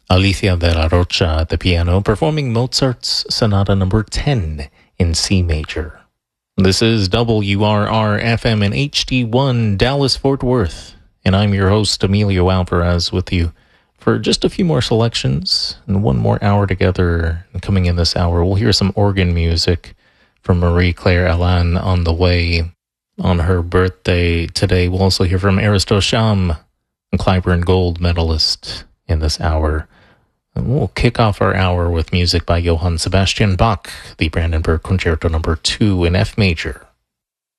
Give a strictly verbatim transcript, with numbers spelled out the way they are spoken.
Alicia de la Rocha at the piano, performing Mozart's Sonata number ten in C major. This is W R R F M and H D one Dallas-Fort Worth, and I'm your host, Emilio Alvarez, with you for just a few more selections and one more hour together. And coming in this hour, we'll hear some organ music from Marie-Claire Alain on the way on her birthday today. We'll also hear from Aristotle Sham, a Clyburn Gold medalist, in this hour. And we'll kick off our hour with music by Johann Sebastian Bach, the Brandenburg Concerto number two in F major.